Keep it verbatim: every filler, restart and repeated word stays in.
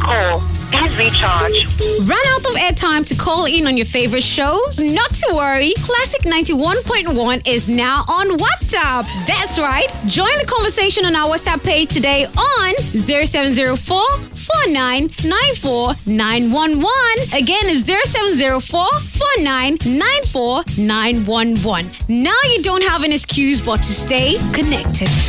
call is recharged. Run out of airtime to call in on your favorite shows? Not to worry, Classic ninety-one point one is now on WhatsApp. That's right. Join the conversation on our WhatsApp page today on zero seven zero four, four nine nine four nine one one. Again, it's zero seven zero four, four nine nine four nine one one. Now you don't have an excuse but to stay connected.